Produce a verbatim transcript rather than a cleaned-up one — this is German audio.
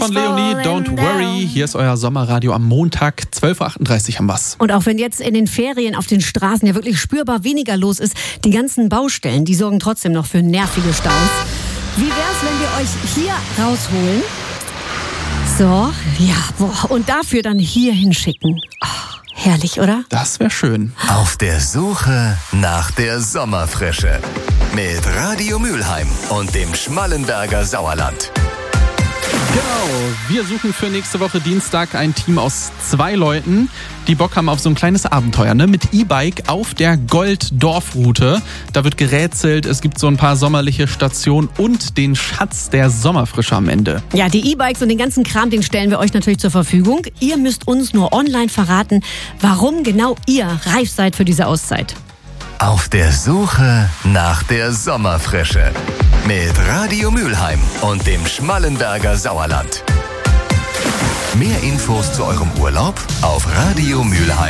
Von Leonie, Don't Worry. Hier ist euer Sommerradio am Montag, zwölf Uhr achtunddreißig am Was. Und auch wenn jetzt in den Ferien auf den Straßen ja wirklich spürbar weniger los ist, die ganzen Baustellen, die sorgen trotzdem noch für nervige Staus. Wie wär's, wenn wir euch hier rausholen? So, ja, boah, und dafür dann hier hinschicken. Oh, herrlich, oder? Das wäre schön. Auf der Suche nach der Sommerfrische. Mit Radio Mülheim und dem Schmallenberger Sauerland. Genau, wir suchen für nächste Woche Dienstag ein Team aus zwei Leuten, die Bock haben auf so ein kleines Abenteuer, ne? Mit E-Bike auf der Gold-Dorf-Route. Da wird gerätselt, es gibt so ein paar sommerliche Stationen und den Schatz der Sommerfrische am Ende. Ja, die E-Bikes und den ganzen Kram, den stellen wir euch natürlich zur Verfügung. Ihr müsst uns nur online verraten, warum genau ihr reif seid für diese Auszeit. Auf der Suche nach der Sommerfrische. Mit Radio Mülheim und dem Schmallenberger Sauerland. Mehr Infos zu eurem Urlaub auf radio mülheim